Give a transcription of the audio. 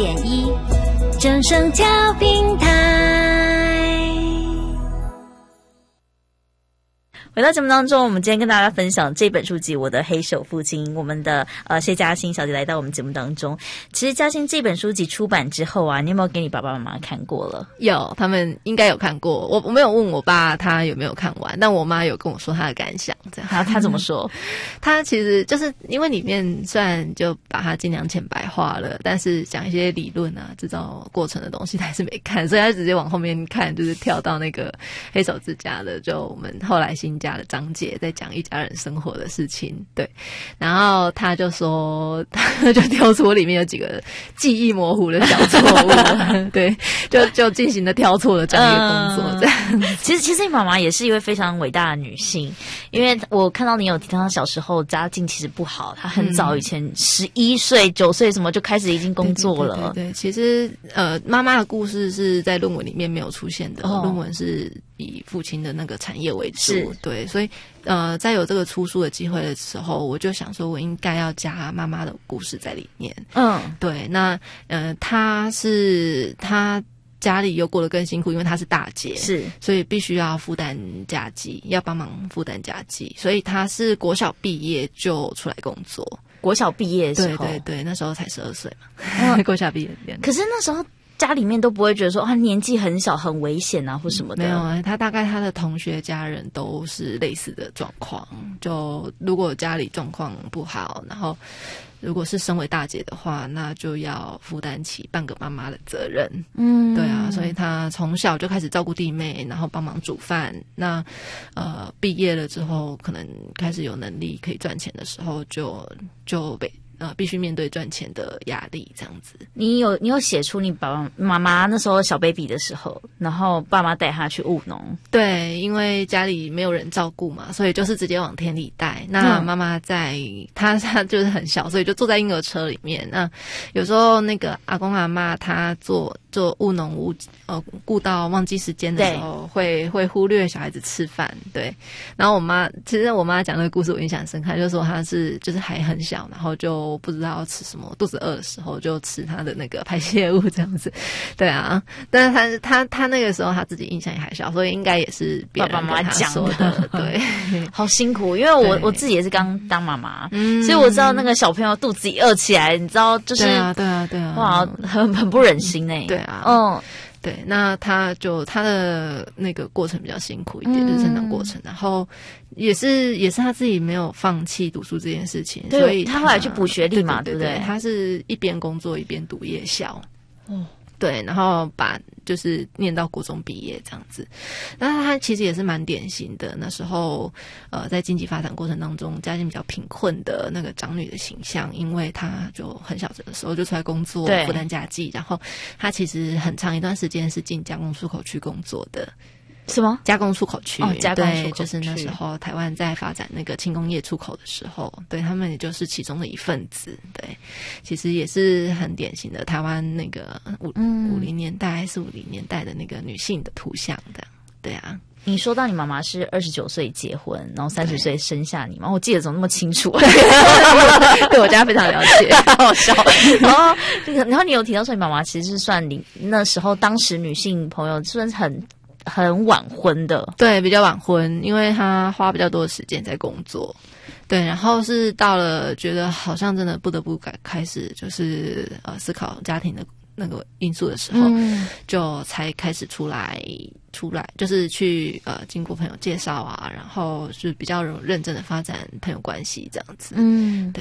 100.1正声调频台。 回到节目当中，我们今天跟大家分享这本书籍《我的黑手父亲》，我们的谢嘉欣小姐来到我们节目当中。其实嘉欣这本书籍出版之后啊，你有没有给你爸爸妈妈看过了？ 有，他们应该有看过。我没有问我爸他有没有看完，但我妈有跟我说他的感想。这样， 他怎么说？ 他其实就是因为里面虽然就把它尽量浅白化了，但是讲一些理论啊、制造过程的东西他还是没看，所以他直接往后面看，就是跳到那个黑手之家的，就我们后来新家的章节在讲一家人生活的事情。对，然后他就说，他就挑出里面有几个记忆模糊的小错误，对，就进行了挑错的这样一个工作。这样， 其实你妈妈也是一位非常伟大的女性，因为我看到你有提到她小时候家境其实不好，她很早以前11岁、9岁什么就开始已经工作了。 对，其实妈妈的故事是在论文里面没有出现的，论文是以父亲的那个产业为主。对，所以在有这个出书的机会的时候，我就想说我应该要加妈妈的故事在里面。对，那她家里又过得更辛苦，因为她是大姐，是，所以必须要负担家计，要帮忙负担家计，所以她是国小毕业就出来工作。国小毕业的时候，对，那时候才12岁嘛，国小毕业。可是那时候家里面都不会觉得说年纪很小很危险啊或什么的。没有啊，他大概他的同学家人都是类似的状况，就如果家里状况不好，然后如果是身为大姐的话，那就要负担起半个妈妈的责任。对啊，所以他从小就开始照顾弟妹，然后帮忙煮饭。那毕业了之后，可能开始有能力可以赚钱的时候，就被必须面对赚钱的压力，这样子。你有写出你爸爸妈妈那时候小 baby 的时候，然后爸妈带他去务农。对，因为家里没有人照顾嘛，所以就是直接往田里带。那妈妈在他就是很小，所以就坐在婴儿车里面。那有时候那个阿公阿嬷他做务农顾到忘记时间的时候，会忽略小孩子吃饭。对，然后其实我妈讲那个故事我印象深刻，就是说她就是还很小，然后就不知道要吃什么，肚子饿的时候就吃他的那个排泄物这样子。对啊，但是他那个时候他自己印象也还小，所以应该也是别人跟他说的。对，好辛苦，因为我自己也是刚当妈妈，所以我知道那个小朋友肚子一饿起来，你知道就是对啊，哇，很不忍心欸。对啊，对，那他的那个过程比较辛苦一点，就是成长过程，然后也是他自己没有放弃读书这件事情，所以他后来去补学历嘛，对不对？他是一边工作一边读夜校。对，然后就是念到国中毕业这样子。那他其实也是蛮典型的，那时候在经济发展过程当中，家境比较贫困的那个长女的形象，因为他就很小的时候就出来工作，负担家计，然后他其实很长一段时间是进加工出口区工作的。什么加工出口区？对，就是那时候台湾在发展那个轻工业出口的时候，对，他们也就是其中的一份子。对，其实也是很典型的台湾那个50年代40-50年代的那个女性的图像的。对啊。你说到你妈妈是29岁结婚，然后30岁生下你嘛？我记得怎么那么清楚？对我家非常了解，好笑。然后你有提到说你妈妈其实是算你那时候当时女性朋友算是很晚婚的。对，比较晚婚，因为她花比较多的时间在工作。对，然后是到了觉得好像真的不得不开始就是思考家庭的那个因素的时候，就才开始出来，就是去经过朋友介绍啊，然后是比较认真的发展朋友关系这样子。对，